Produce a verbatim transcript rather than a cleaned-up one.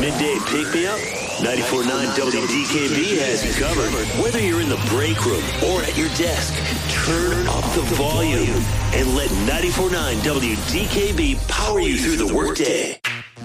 midday pick-me-up? ninety-four point nine W D K B has you covered. Whether you're in the break room or at your desk, turn up the volume and let ninety-four point nine W D K B power you through the workday.